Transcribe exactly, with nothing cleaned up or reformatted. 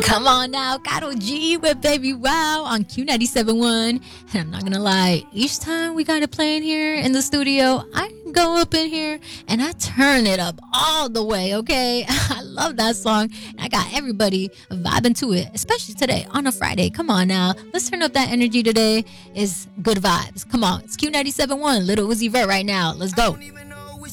Come on now, Karol G with Baby Wow on Q ninety-seven point one. And I'm not going to lie, each time we got it playing here in the studio, I go up in here and I turn it up all the way, okay? I love that song. I got everybody vibing to it, especially today on a Friday. Come on now, let's turn up that energy today. Is good vibes. Come on, it's Q ninety-seven point one, Little Uzi Vert right now. Let's go.